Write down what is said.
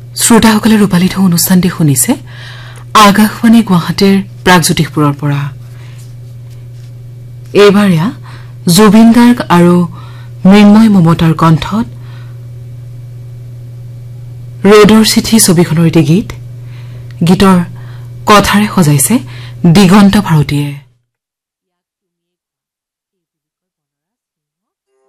শ্ৰোতাসকলে ৰূপালী ঢৌ অনুষ্ঠানটি শুনিছে আকাশবাণী গুৱাহাটীৰ প্ৰাগজ্যোতিষপুৰৰ পৰা। এইবাৰ জুবিন গাৰ্গ আৰু মৃন্ময় মমতাৰ কণ্ঠত ৰ'দৰ চিঠি ছবিখনৰ এটি গীতৰ কথাৰে সজাইছে দিগন্ত ভাৰতীয়ে।